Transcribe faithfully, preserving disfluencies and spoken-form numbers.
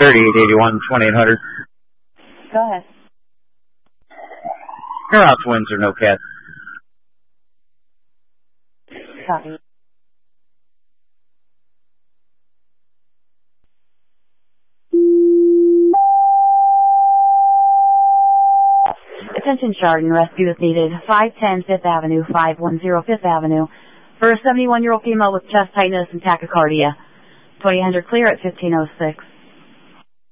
thirty-eight eighty-one, twenty-eight hundred. Go ahead. Clear out to Windsor, no cat. Copy. Attention Chardon, rescue is needed. five ten Fifth Avenue, five one zero Fifth Avenue. For a seventy-one-year-old female with chest tightness and tachycardia. twenty hundred clear at fifteen oh six.